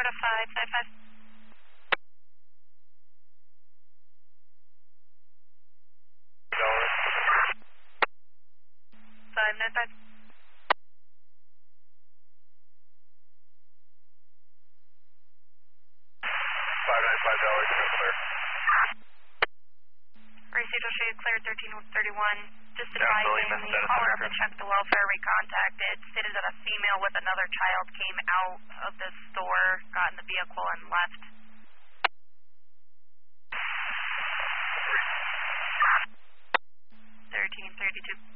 to 555. 595. $595, clear. Received, will show you clear 1331. Just advising the caller up to check the welfare we contacted stated that a female with another child came out of the store, got in the vehicle, and left. 1332.